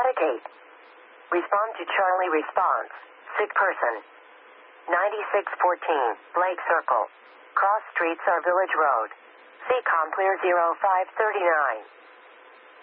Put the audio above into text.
Static 8. Respond to Charlie response. Sick person. 9614, Blake Circle. Cross streets are Village Road. CCOM clear 0539.